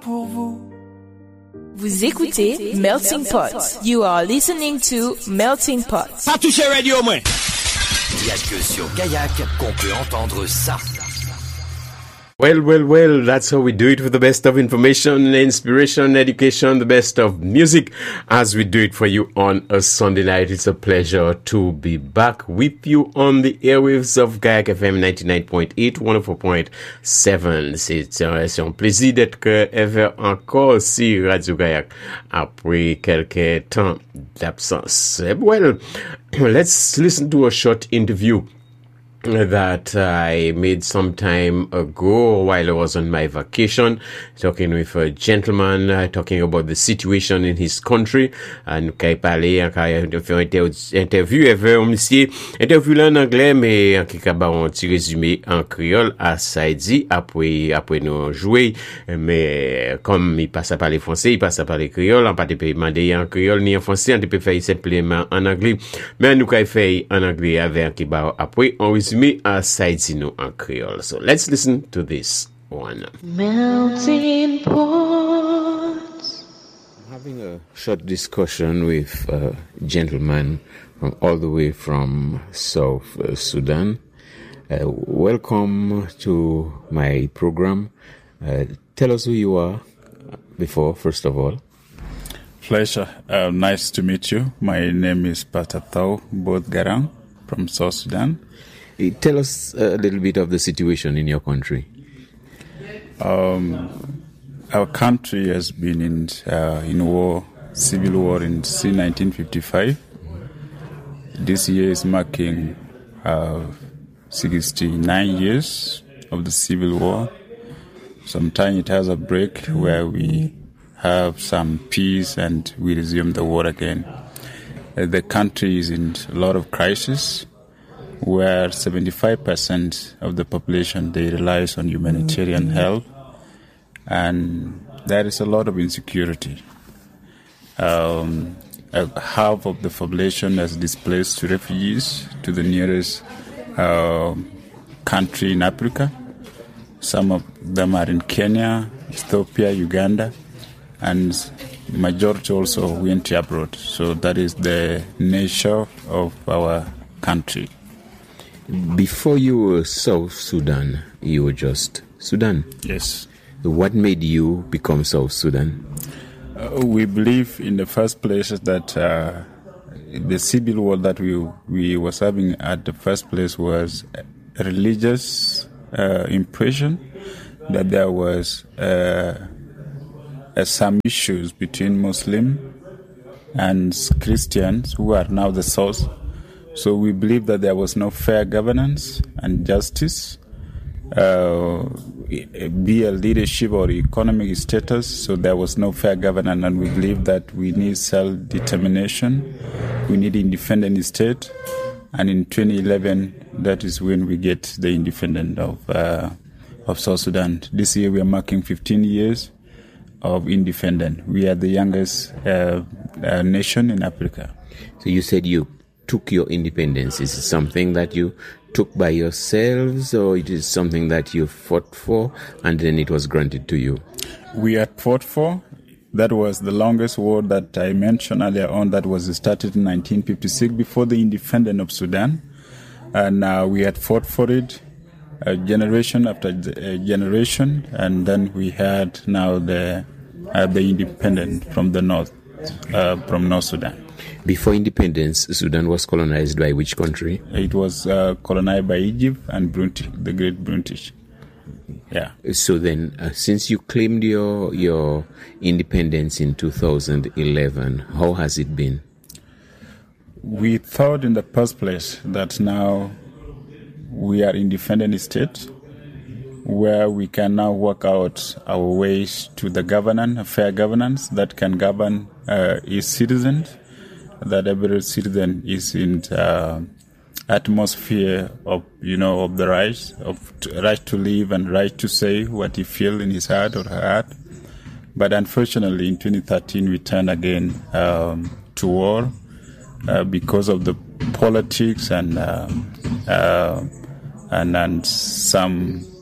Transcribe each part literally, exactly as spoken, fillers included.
pour vous. Vous écoutez Melting Pot. You are listening to Melting Pot. Pas toucher radio, moi. Il n'y a que sur Kayak qu'on peut entendre ça. Well, well, well, that's how we do it with the best of information, inspiration, education, the best of music as we do it for you on a Sunday night. It's a pleasure to be back with you on the airwaves of Kayak F M ninety-nine point eight, one oh four point seven. C'est un, c'est un plaisir d'être ever encore sur Radio Kayak après quelques temps d'absence. Well, let's listen to a short interview that I made some time ago while I was on my vacation, talking with a gentleman, uh, talking about the situation in his country. And kay parler, kay faire interview avec monsieur, interview là en anglais, mais en quelque part un petit résumé en créole à Saïdi après après nous jouer. Mais comme il passe à parler français, il passe à parler créole, on pas te peut demander en créole ni en français, on te peut faire simplement en anglais. Mais nous kay fait en anglais avec qui ba après on me a Saidino en Creole. So let's listen to this one. Melting pots. I'm having a short discussion with a gentleman from all the way from South uh, Sudan. Uh, welcome to my program. Uh, tell us who you are before, first of all. Pleasure. Uh, nice to meet you. My name is Patatau Bodgarang from South Sudan. Tell us a little bit of the situation in your country. Um, our country has been in uh, in war, civil war in since nineteen fifty-five. This year is marking uh, sixty-nine years of the civil war. Sometimes it has a break where we have some peace and we resume the war again. Uh, the country is in a lot of crisis, where seventy-five percent of the population, they relies on humanitarian help, and there is a lot of insecurity. Um, uh, half of the population has displaced to refugees to the nearest uh, country in Africa. Some of them are in Kenya, Ethiopia, Uganda, and majority also went abroad. So that is the nature of our country. Before you were South Sudan, you were just Sudan. Yes. What made you become South Sudan? Uh, we believe in the first place that uh, the civil war that we we was having at the first place was a religious uh, impression, that there was uh, uh, some issues between Muslim and Christians who are now the South. So we believe that there was no fair governance and justice, uh, be a leadership or economic status. So there was no fair governance, and we believe that we need self-determination. We need independent state, and in twenty eleven, that is when we get the independence of uh, of South Sudan. This year we are marking fifteen years of independence. We are the youngest uh, uh, nation in Africa. So you said you took your independence. Is it something that you took by yourselves, or it is something that you fought for and then it was granted to you? We had fought for. That was the longest war that I mentioned earlier on, that was started in nineteen fifty-six before the independence of Sudan. And uh, we had fought for it uh, generation after generation, and then we had now the uh, the independence from the north, uh, from North Sudan. Before independence, Sudan was colonized by which country? It was uh, colonized by Egypt and British, the Great British. Yeah. So then, uh, since you claimed your your independence in two thousand eleven, how has it been? We thought in the first place that now we are independent state, where we can now work out our ways to the governance, a fair governance that can govern uh, its citizens, that every citizen is in uh, atmosphere of, you know, of the rights, of t- right to live and right to say what he feels in his heart or her heart. But unfortunately, in twenty thirteen, we turned again um, to war uh, because of the politics and uh, uh, and and some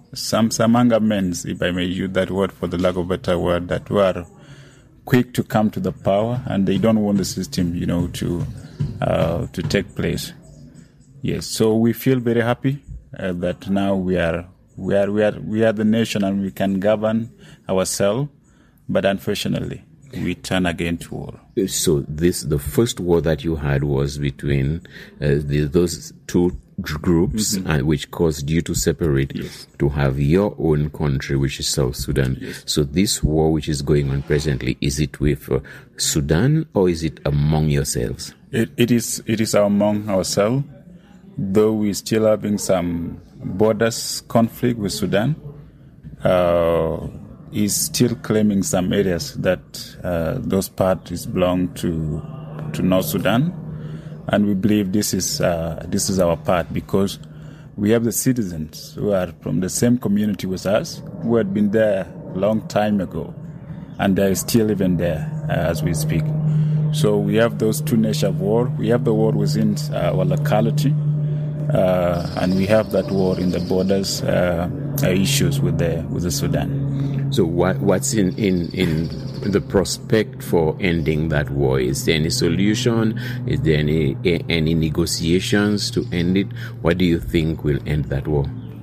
some some younger men, if I may use that word for the lack of a better word, that were quick to come to the power, and they don't want the system, you know, to uh, to take place. Yes, so we feel very happy uh, that now we are we are we are we are the nation and we can govern ourselves. But unfortunately, we turn again to war. So this the first war that you had was between uh, the, those two groups, mm-hmm. uh, which caused you to separate, yes. to have your own country, which is South Sudan. Yes. So this war which is going on presently, is it with uh, Sudan or is it among yourselves? It, it is it is among ourselves, though we still having some borders conflict with Sudan. Uh, is still claiming some areas that uh, those parts belong to to North Sudan, and we believe this is uh, this is our part because we have the citizens who are from the same community with us who had been there a long time ago, and they are still even there uh, as we speak. So we have those two nations of war. We have the war within uh, our locality, uh, and we have that war in the borders uh, issues with the with the Sudan. So what, what's in, in, in the prospect for ending that war? Is there any solution? Is there any any negotiations to end it? What do you think will end that war?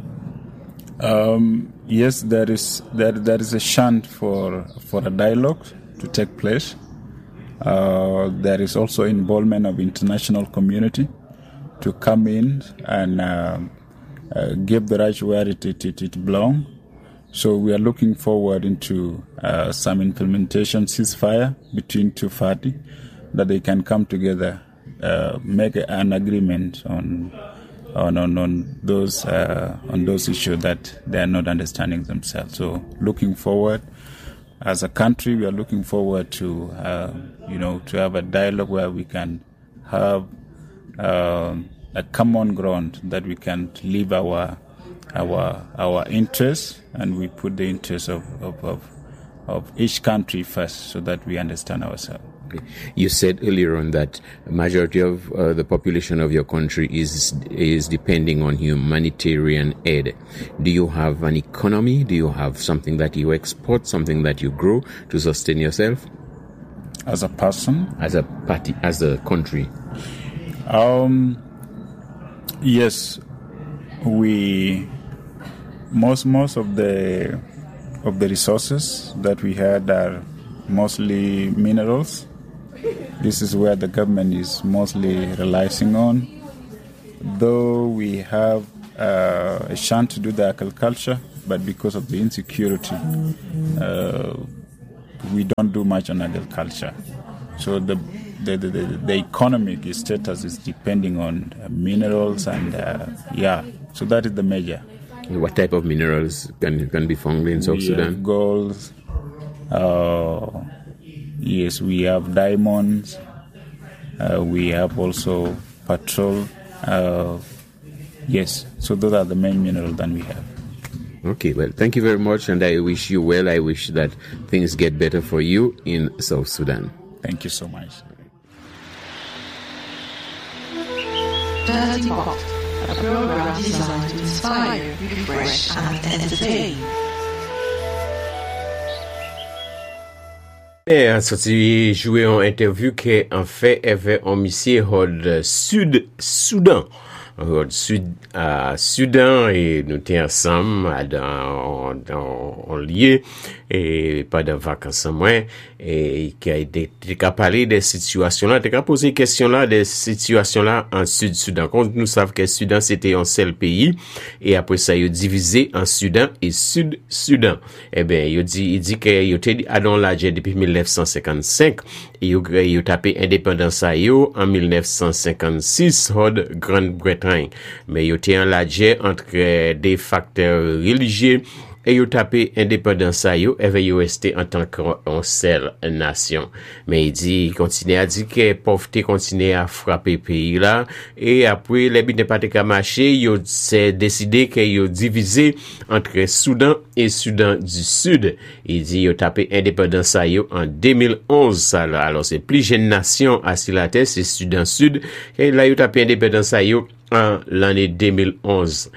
Um, yes, there is there there is a chance for for a dialogue to take place. Uh, there is also involvement of international community to come in and uh, uh, give the right where it it, it, it belongs. So we are looking forward into uh, some implementation ceasefire between two parties that they can come together, uh, make an agreement on on on, on those uh, on those issues that they are not understanding themselves. So looking forward, as a country, we are looking forward to uh, you know to have a dialogue where we can have uh, a common ground that we can live our. our our interests, and we put the interests of, of, of, of each country first so that we understand ourselves. Okay. You said earlier on that a majority of uh, the population of your country is is depending on humanitarian aid. Do you have an economy? Do you have something that you export, something that you grow to sustain yourself? As a person? As a party, as a country? Um, yes, we... Most most of the of the resources that we had are mostly minerals. This is where the government is mostly relying on. Though we have uh, a chance to do the agriculture, but because of the insecurity, uh, we don't do much on agriculture. So the the the, the, the economic status is depending on uh, minerals and uh, yeah. So that is the major. What type of minerals can can be found in South we Sudan? Have gold. Uh, yes, we have diamonds. Uh, we have also petrol. Uh, yes, so those are the main minerals that we have. Okay, well, thank you very much, and I wish you well. I wish that things get better for you in South Sudan. Thank you so much. Dirty Pot, a program designed to inspire, refresh, and entertain. Et on sorti jouer en interview que en fait avait un monsieur hod Sud Soudan. Hod Sud à Soudan et nous étions ensemble dans dans en lieu et pas de vacances moi et qui a été qui a parlé des situations là, qui a posé question là des situations là en Sud Soudan. Quand nous savons que Soudan c'était un seul pays et après ça il divisé en Soudan et Sud Soudan. Eh ben il dit il dit que il était à dans la depuis mille neuf cent cinquante-cinq et il a tapé indépendance à yo en mille neuf cent cinquante-six hod Grande-Bretagne, mais il était en la guerre entre des facteurs religieux et yo tapé indépendance à yo et yo resté en tant qu'une seule nation. Mais il dit il continue à dire que pauvreté continue à frapper pays là et après les bits n'est pas de marché, yo s'est décidé que yo divisé entre Soudan et Soudan du Sud. Il dit yo tapé indépendance à yo en deux mille onze ça là. Alors c'est plus jeune nation à la terre, c'est Soudan Sud et là yo tapé indépendance à yo en l'année deux mille onze.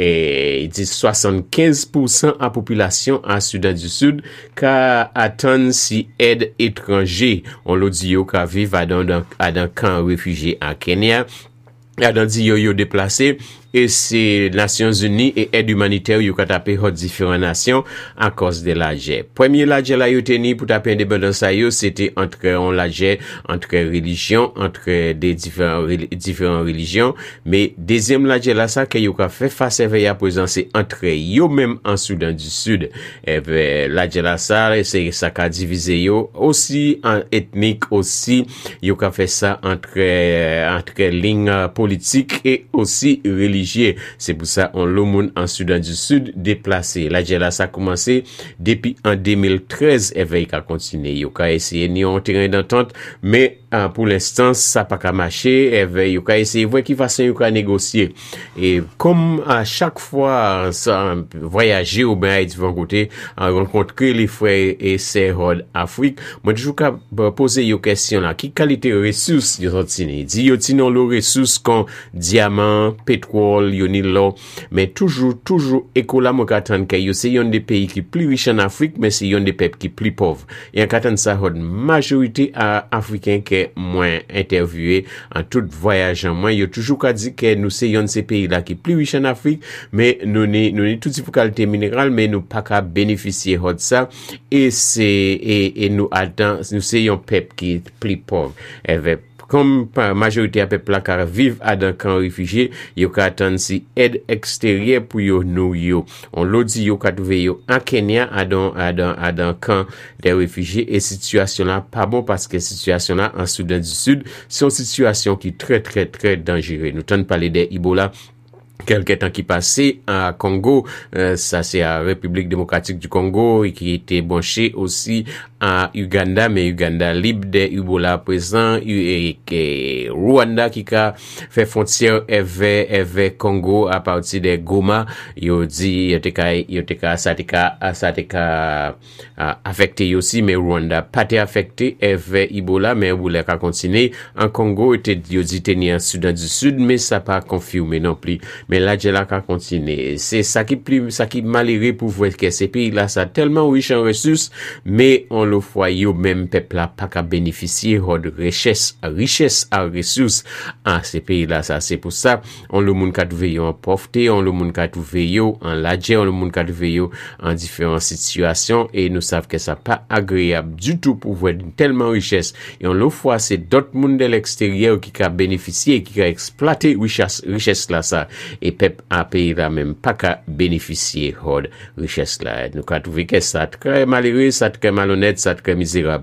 Et il dit soixante-quinze pour cent à population à Soudan du Sud ka attend si aide étranger. On l'a dit yo ka vive à dans à dans camp réfugié à Kenya. A dans dit yo yo déplacé et c'est Nations Unies et aide humanitaire yo ka tapé hot différentes nations à cause de la guerre. Premier la guerre la yo teni pour taper indépendance ça yo c'était entre on la guerre entre religions entre des différents différentes religions mais deuxième la guerre là ça que yo ka fait face à présence entre yo même en Soudan du Sud et ben la guerre là ça c'est ça ka diviser yo aussi en ethnique aussi yo ka fait ça entre entre lignes politiques et aussi religieuses. C'est pour ça on le monde en Soudan du Sud déplacé. La guerre là ça a commencé depuis en deux mille treize et va y continuer. Yo ka essayer ni un terrain d'entente mais euh, pour l'instant ça pas ka marcher et va yo ka essayer voir qui façon yo ka négocier. Et comme à chaque fois ça voyager au ben différents côtés rencontrer les frères et sœurs d'Afrique, moi toujours ka poser yo question là, qui qualité ressources yo sorti dit yo tinon le ressources comme diamant, pétrole Yonilo, mais toujours, toujours, écola mo katan que yo c'est yon des pays qui plus riches en Afrique, mais c'est yon des peuples qui plus pauvres. Et en katan ça, une majorité à africains qui moins interviewé en tout voyage en moins, yo toujours qu'a dit que nous c'est yon ces pays là qui plus riches en Afrique, mais nous ni, nous ni tout type qualité minérale, mais nous pas qu'à bénéficier de ça, et c'est, et, et nous attend, nous c'est yon peuple qui plus pauvre. Et comme majorité à peuple qui vivent à dans camp réfugié, yo ka attendre si aide extérieure pour yo nou yo. On l'a dit yo ka trouver yo en Kenya à dans à dans à dans camp des réfugiés et situation là pas bon parce que situation là en Soudan du Sud, c'est une situation qui très très très dangereuse. Nous t'en parler des Ebola quelque temps qui passait à Congo, euh, ça c'est à République démocratique du Congo et qui était branché aussi à Uganda, mais Uganda libre de Ebola présent et, et Rwanda qui a fait frontière avec avec Congo à partir de Goma, yo dit yo te ka yo te ka ça te ka ça te ka affecté aussi mais Rwanda pas été affecté avec Ebola mais Ebola a continué en Congo était yo dit tenir en Soudan du Sud mais ça pas confirmé non plus. Mais là, j'ai là qu'à continuer. C'est ça qui plus, ça qui malheureux pour voir que ces pays-là, ça tellement riche en ressources, mais on le voit, yo même peuple là, pas qu'à bénéficier de richesse, richesse à ressources. Ah, ces pays-là, ça, c'est pour ça, on le monde qu'a trouvé en pauvreté, on le monde qu'a trouvé en lagé, on le monde qu'a trouvé en différentes situations, et nous savons que ça pas agréable du tout pour voir tellement richesse. Et on le voit, c'est d'autres monde de l'extérieur qui a bénéficié, qui a exploité richesse, richesse là, ça. Et peuple a pays là même pas qu'à bénéficier de richesse là. Nous avons trouvé que ça très malheureux, ça très malhonnête, ça très misérable.